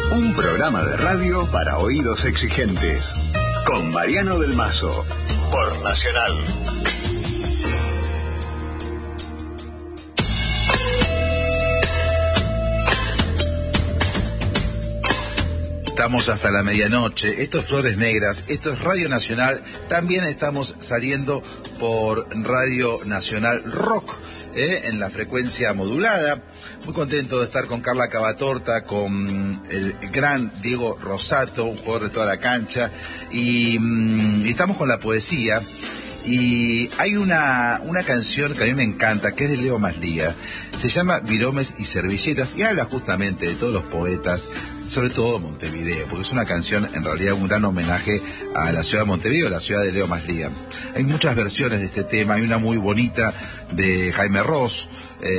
Un programa de radio para oídos exigentes. Con Mariano del Mazo, por Nacional. Estamos hasta la medianoche, esto es Flores Negras, esto es Radio Nacional, también estamos saliendo por Radio Nacional Rock, en la frecuencia modulada. Muy contento de estar con Carla Cavatorta, con el gran Diego Rosato, un jugador de toda la cancha, y estamos con la poesía. Y hay una canción que a mí me encanta, que es de Leo Maslía, se llama Viromes y Servilletas, y habla justamente de todos los poetas, sobre todo Montevideo, porque es una canción, en realidad, un gran homenaje a la ciudad de Montevideo, la ciudad de Leo Maslía. Hay muchas versiones de este tema, hay una muy bonita de Jaime Ross,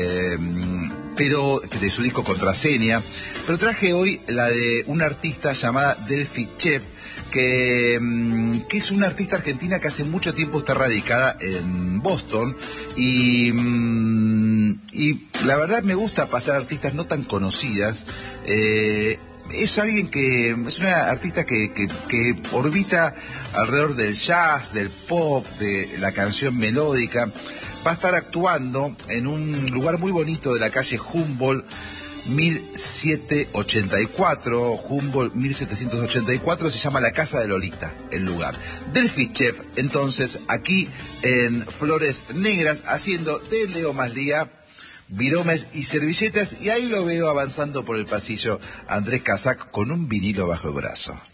pero de su disco Contraseña, pero traje hoy la de una artista llamada Delphi Chep, que es una artista argentina que hace mucho tiempo está radicada en Boston, y la verdad me gusta pasar artistas no tan conocidas. Es alguien que es una artista que orbita alrededor del jazz, del pop, de la canción melódica. Va a estar actuando en un lugar muy bonito de la calle Humboldt 1784, Humboldt 1784, se llama La Casa de Lolita, el lugar. Delphi Chep, entonces, aquí en Flores Negras, haciendo de Leo Maslía Viromes y Servilletas, y ahí lo veo avanzando por el pasillo Andrés Casac con un vinilo bajo el brazo.